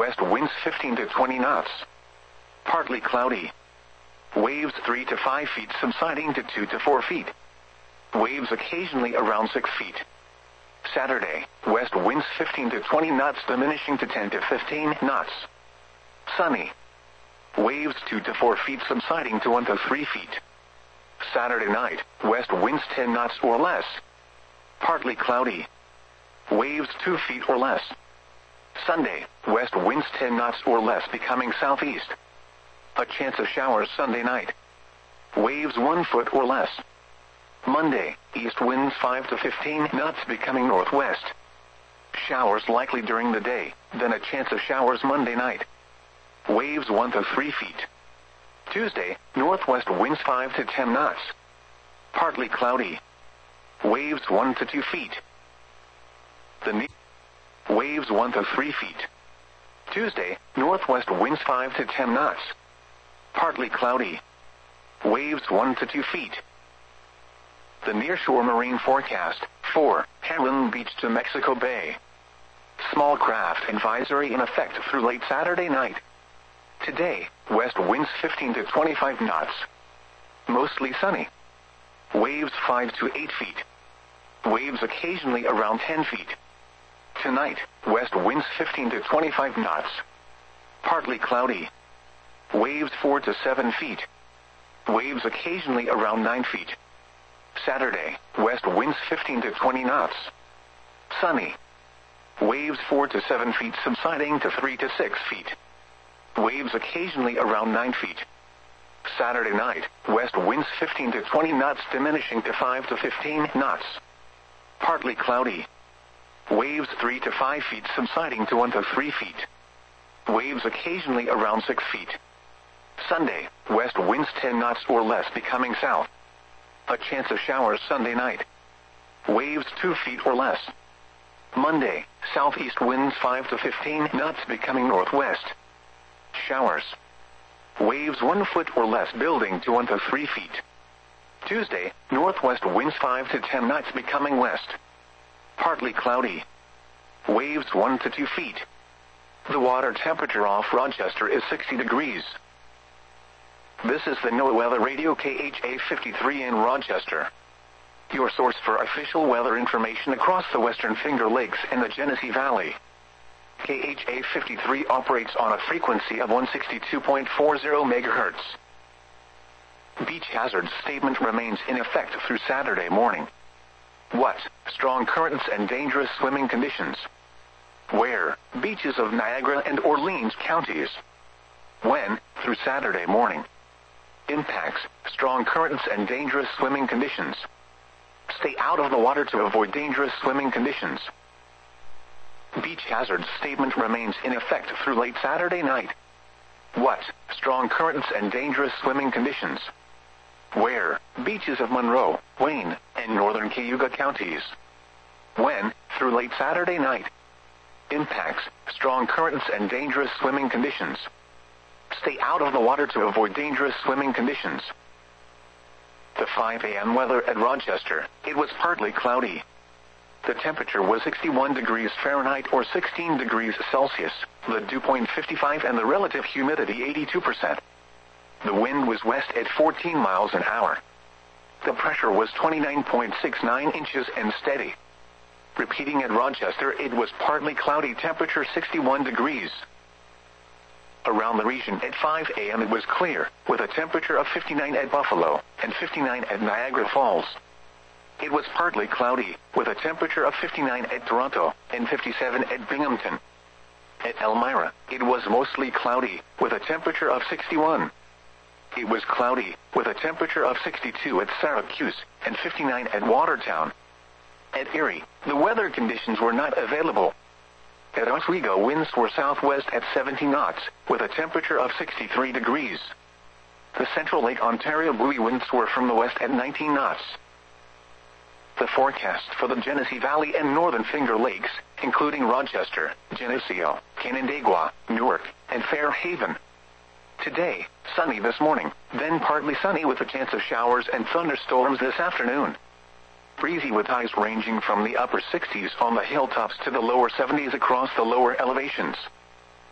west winds 15 to 20 knots. Partly cloudy. Waves 3 to 5 feet subsiding to 2 to 4 feet. Waves occasionally around 6 feet. Saturday, west winds 15 to 20 knots diminishing to 10 to 15 knots. Sunny. Waves 2 to 4 feet subsiding to 1 to 3 feet. Saturday night, west winds 10 knots or less. Partly cloudy. Waves 2 feet or less. Sunday, west winds 10 knots or less becoming southeast. A chance of showers Sunday night. Waves 1 foot or less. Monday, east winds 5 to 15 knots becoming northwest. Showers likely during the day, then a chance of showers Monday night. Waves 1 to 3 feet. Tuesday, northwest winds 5 to 10 knots. Partly cloudy. Waves 1 to 2 feet. Waves 1 to 3 feet. Tuesday, northwest winds 5 to 10 knots. Partly cloudy. Waves 1 to 2 feet. The nearshore marine forecast, 4, Heron Beach to Mexico Bay. Small craft advisory in effect through late Saturday night. Today, west winds 15 to 25 knots. Mostly sunny. Waves 5 to 8 feet. Waves occasionally around 10 feet. Tonight, west winds 15 to 25 knots. Partly cloudy. Waves 4 to 7 feet. Waves occasionally around 9 feet. Saturday, west winds 15 to 20 knots. Sunny. Waves 4 to 7 feet subsiding to 3 to 6 feet. Waves occasionally around 9 feet. Saturday night, west winds 15 to 20 knots diminishing to 5 to 15 knots. Partly cloudy. Waves 3 to 5 feet subsiding to 1 to 3 feet. Waves occasionally around 6 feet. Sunday, west winds 10 knots or less becoming south. A chance of showers Sunday night. Waves 2 feet or less. Monday, southeast winds 5 to 15 knots becoming northwest. Showers. Waves 1 foot or less building to 1 to 3 feet. Tuesday, northwest winds 5 to 10 knots becoming west. Partly cloudy. Waves 1 to 2 feet. The water temperature off Rochester is 60 degrees. This is the NOAA Weather Radio KHA 53 in Rochester. Your source for official weather information across the Western Finger Lakes and the Genesee Valley. KHA 53 operates on a frequency of 162.40 MHz. Beach hazard statement remains in effect through Saturday morning. What? Strong currents and dangerous swimming conditions. Where? Beaches of Niagara and Orleans counties. When? Through Saturday morning. Impacts, strong currents and dangerous swimming conditions. Stay out of the water to avoid dangerous swimming conditions. Beach hazard statement remains in effect through late Saturday night. What? Strong currents and dangerous swimming conditions. Where? Beaches of Monroe, Wayne, and northern Cayuga counties. When? Through late Saturday night. Impacts, strong currents and dangerous swimming conditions. Stay out of the water to avoid dangerous swimming conditions. The 5 a.m. weather at Rochester, it was partly cloudy. The temperature was 61 degrees Fahrenheit or 16 degrees Celsius, the dew point 55 and the relative humidity 82%. The wind was west at 14 miles an hour. The pressure was 29.69 inches and steady. Repeating at Rochester, it was partly cloudy, temperature 61 degrees. Around the region at 5 a.m. it was clear, with a temperature of 59 at Buffalo and 59 at Niagara Falls. It was partly cloudy, with a temperature of 59 at Toronto and 57 at Binghamton. At Elmira, it was mostly cloudy, with a temperature of 61. It was cloudy, with a temperature of 62 at Syracuse and 59 at Watertown. At Erie, the weather conditions were not available. At Oswego, winds were southwest at 70 knots, with a temperature of 63 degrees. The Central Lake Ontario buoy winds were from the west at 19 knots. The forecast for the Genesee Valley and Northern Finger Lakes, including Rochester, Geneseo, Canandaigua, Newark, and Fairhaven. Today, sunny this morning, then partly sunny with a chance of showers and thunderstorms this afternoon. Breezy with highs ranging from the upper 60s on the hilltops to the lower 70s across the lower elevations.